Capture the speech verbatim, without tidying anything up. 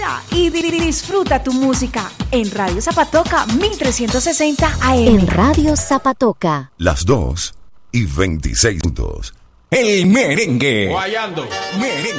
Saluda y disfruta tu música en Radio Zapatoca mil trescientos sesenta A M. En Radio Zapatoca. Las dos y veintiséis minutos. El merengue. Guayando. Merengue.